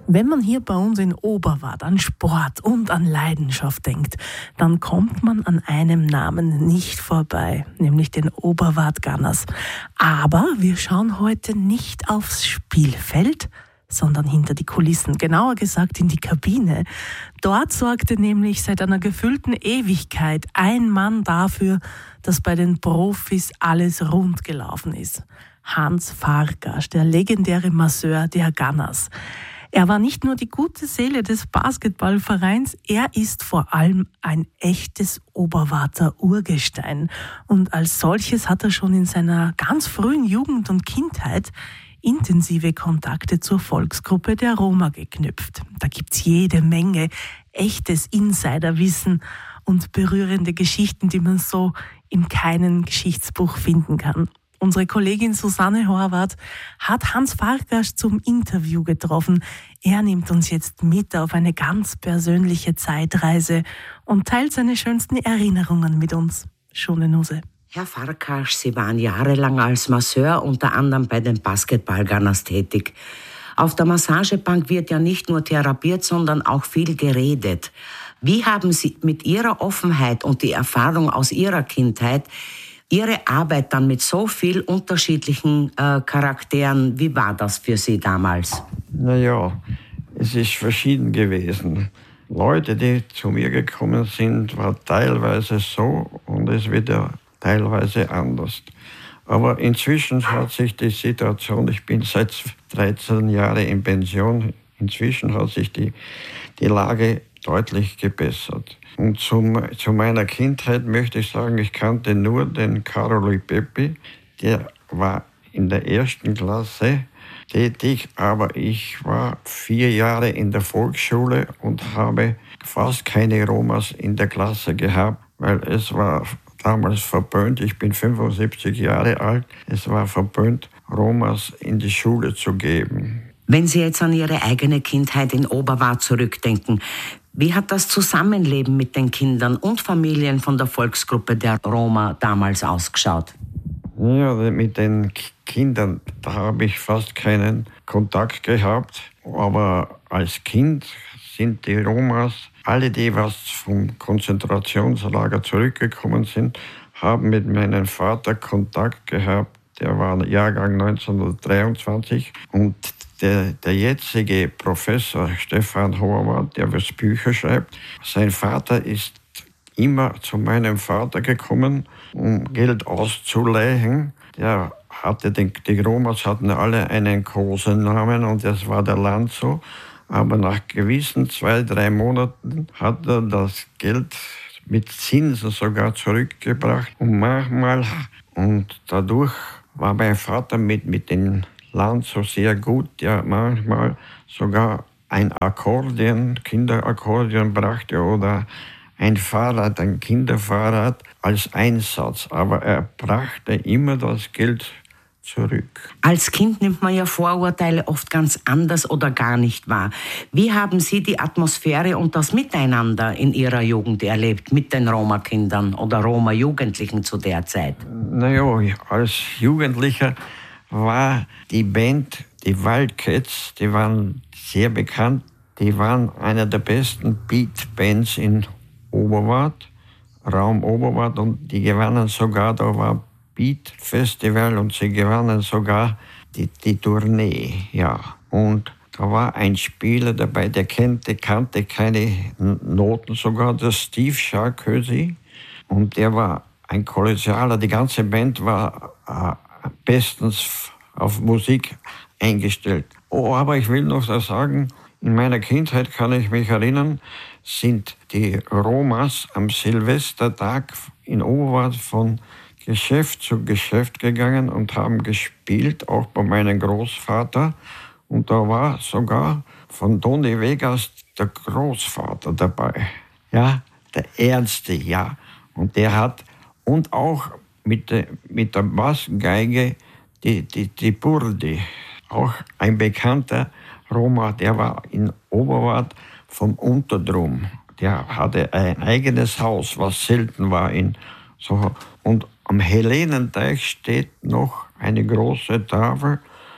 Wenn man hier bei uns in Oberwart an Sport und an Leidenschaft denkt, dann kommt man an einem Namen nicht vorbei, nämlich den Oberwart Gunners. Aber wir schauen heute nicht aufs Spielfeld, sondern hinter die Kulissen, genauer gesagt in die Kabine. Dort sorgte nämlich seit einer gefühlten Ewigkeit ein Mann dafür, dass bei den Profis alles rund gelaufen ist. Hans Farkas, der legendäre Masseur der Gunners. Er war nicht nur die gute Seele des Basketballvereins, er ist vor allem ein echtes Oberwarter Urgestein. Und als solches hat er schon in seiner ganz frühen Jugend und Kindheit intensive Kontakte zur Volksgruppe der Roma geknüpft. Da gibt's jede Menge echtes Insiderwissen und berührende Geschichten, die man so in keinem Geschichtsbuch finden kann. Unsere Kollegin Susanne Horvath hat Hans Farkas zum Interview getroffen. Er nimmt uns jetzt mit auf eine ganz persönliche Zeitreise und teilt seine schönsten Erinnerungen mit uns. Schöne Nuse. Herr Farkas, Sie waren jahrelang als Masseur unter anderem bei den Basketball-Gunners tätig. Auf der Massagebank wird ja nicht nur therapiert, sondern auch viel geredet. Wie haben Sie mit Ihrer Offenheit und die Erfahrung aus Ihrer Kindheit Ihre Arbeit dann mit so viel unterschiedlichen Charakteren, wie war das für Sie damals? Naja, es ist verschieden gewesen. Leute, die zu mir gekommen sind, war teilweise so und es wieder teilweise anders. Aber inzwischen hat sich die Situation, ich bin seit 13 Jahren in Pension, inzwischen hat sich die Lage deutlich gebessert. Und zu meiner Kindheit möchte ich sagen, ich kannte nur den Caroli Peppi, der war in der 1. Klasse tätig, aber ich war 4 Jahre in der Volksschule und habe fast keine Romas in der Klasse gehabt, weil es war damals verböhnt, ich bin 75 Jahre alt, es war verböhnt, Romas in die Schule zu geben. Wenn Sie jetzt an Ihre eigene Kindheit in Oberwart zurückdenken, wie hat das Zusammenleben mit den Kindern und Familien von der Volksgruppe der Roma damals ausgeschaut? Ja, mit den Kindern, da habe ich fast keinen Kontakt gehabt. Aber als Kind sind die Romas, alle die, was vom Konzentrationslager zurückgekommen sind, haben mit meinem Vater Kontakt gehabt. Der war Jahrgang 1923 und der jetzige Professor Stefan Horvath, der was Bücher schreibt, sein Vater ist immer zu meinem Vater gekommen, um Geld auszuleihen. Der hatte die Romas hatten alle einen Kosenamen und das war der Lanzo. Aber nach gewissen 2-3 Monaten hat er das Geld mit Zinsen sogar zurückgebracht. Und dadurch war mein Vater mit den Lanzo sehr gut, der manchmal sogar ein Akkordeon, Kinderakkordeon brachte oder ein Fahrrad, ein Kinderfahrrad als Einsatz. Aber er brachte immer das Geld zurück. Als Kind nimmt man ja Vorurteile oft ganz anders oder gar nicht wahr. Wie haben Sie die Atmosphäre und das Miteinander in Ihrer Jugend erlebt mit den Roma-Kindern oder Roma-Jugendlichen zu der Zeit? Naja, als Jugendlicher war die Band, die Wildcats, die waren sehr bekannt. Die waren einer der besten Beat-Bands in Oberwart, Raum Oberwart, und die gewannen sogar, da war Beat-Festival und sie gewannen sogar die Tournee, ja. Und da war ein Spieler dabei, der kannte keine Noten sogar, der Steve Sarkozy. Und der war ein Kolossaler, die ganze Band war bestens auf Musik eingestellt. Oh, aber ich will noch sagen, in meiner Kindheit kann ich mich erinnern, sind die Romas am Silvestertag in Oberwart von Geschäft zu Geschäft gegangen und haben gespielt, auch bei meinem Großvater. Und da war sogar von Tony Vegas der Großvater dabei. Ja, der Ernste, ja. Und der hat, und auch mit der Bassgeige die Burdi, auch ein bekannter Roma, der war in Oberwart vom Unterdrum. Der hatte ein eigenes Haus, was selten war. Und am Helenenteich steht noch eine große Tafel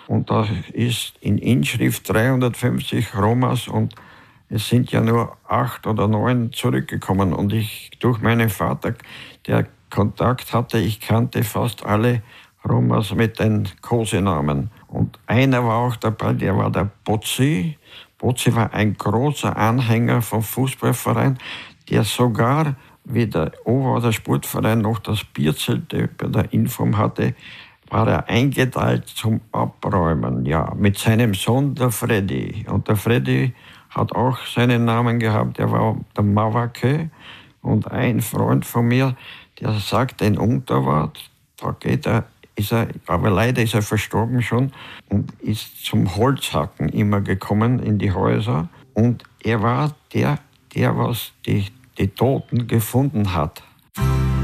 und da ist in Inschrift 350 Romas und es sind ja nur 8 oder 9 zurückgekommen. Und ich, durch meinen Vater, der Kontakt hatte, ich kannte fast alle Romas mit den Kosenamen. Und einer war auch dabei, der war der Bozzi. Bozzi war ein großer Anhänger vom Fußballverein, der sogar, wie der Oberwalder Sportverein noch das Bierzelt bei der Inform hatte, war er eingeteilt zum Abräumen, ja, mit seinem Sohn, der Freddy. Und der Freddy hat auch seinen Namen gehabt, der war der Mawake. Und ein Freund von mir, der sagt, in Unterwart, da geht er, aber leider ist er verstorben schon und ist zum Holzhacken immer gekommen in die Häuser. Und er war der was die Toten gefunden hat.